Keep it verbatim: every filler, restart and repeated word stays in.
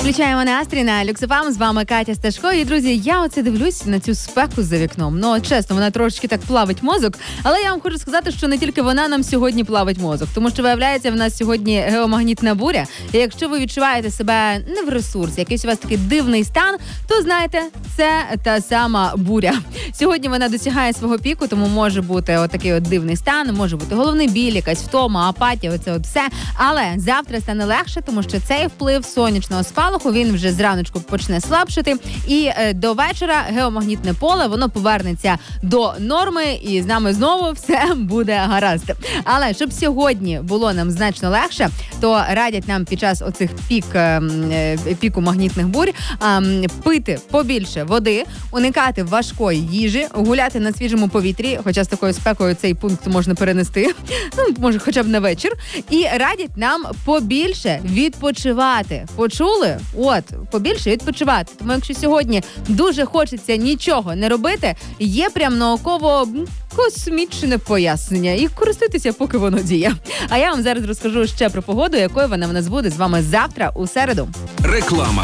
Підключаємо настрій на Люксофам. З вами Катя Сташко. І, друзі, я оце дивлюсь на цю спеку за вікном. Ну, чесно, вона трошечки так плавить мозок. Але я вам хочу сказати, що не тільки вона нам сьогодні плавить мозок. Тому що, виявляється, в нас сьогодні геомагнітна буря. І якщо ви відчуваєте себе не в ресурсі, якийсь у вас такий дивний стан, то, знаєте, це та сама буря. Сьогодні вона досягає свого піку, тому може бути отакий от дивний стан, може бути головний біль, якась втома, апатія, оце от все. Але завтра стане легше, тому що цей вплив сонячного спалаху, він вже зраночку почне слабшити, і е, до вечора геомагнітне поле, воно повернеться до норми, і з нами знову все буде гаразд. Але щоб сьогодні було нам значно легше, то радять нам під час оцих пік, е, піку магнітних бурь е, пити побільше води, уникати важкої їжі, гуляти на свіжому повітрі, хоча з такою спекою цей пункт можна перенести, ну, може, хоча б на вечір. І радять нам побільше відпочивати. Почули? От, побільше відпочивати. Тому якщо сьогодні дуже хочеться нічого не робити, є прям науково космічне пояснення. І користуйтеся, поки воно діє. А я вам зараз розкажу ще про погоду, якою вона в нас буде з вами завтра у середу. Реклама.